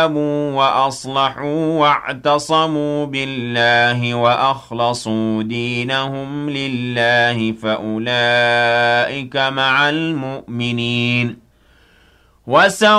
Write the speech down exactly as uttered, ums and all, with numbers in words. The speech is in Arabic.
وأصلحوا واعتصموا بالله وأخلصوا دينهم لله فأولئك مع المؤمنين وسواء